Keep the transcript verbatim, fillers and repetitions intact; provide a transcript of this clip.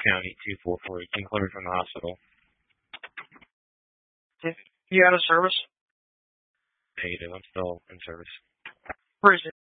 County two four four eight. King Clemmy from the hospital. You out of service? Negative. I'm still in service. Where is it?